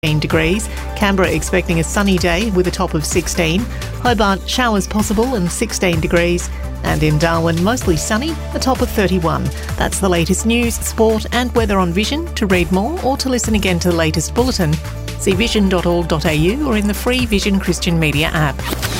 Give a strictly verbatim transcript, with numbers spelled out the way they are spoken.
degrees. Canberra expecting a sunny day with a top of sixteen. Hobart, showers possible and sixteen degrees. And in Darwin, mostly sunny, a top of thirty-one. That's the latest news, sport and weather on Vision. To read more or to listen again to the latest bulletin, see vision dot org dot a u or in the free Vision Christian Media app.